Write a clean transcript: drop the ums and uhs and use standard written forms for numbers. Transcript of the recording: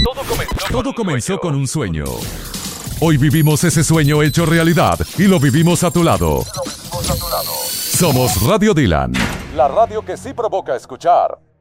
Todo comenzó con un sueño. Hoy vivimos ese sueño hecho realidad y lo vivimos a tu lado. Somos Radio Dylan. La radio que sí provoca escuchar.